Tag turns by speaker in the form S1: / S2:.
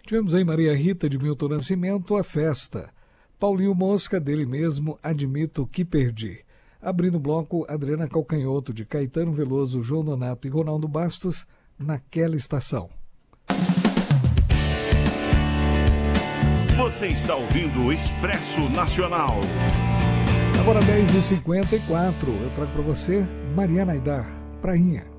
S1: Tivemos aí Maria Rita, de Milton Nascimento, A Festa. Paulinho Mosca, dele mesmo, Admito que Perdi. Abrindo o bloco, Adriana Calcanhoto, de Caetano Veloso, João Donato e Ronaldo Bastos, Naquela Estação.
S2: Você está ouvindo o Expresso Nacional.
S1: Agora 10h54, eu trago para você Mariana Aidar, Prainha.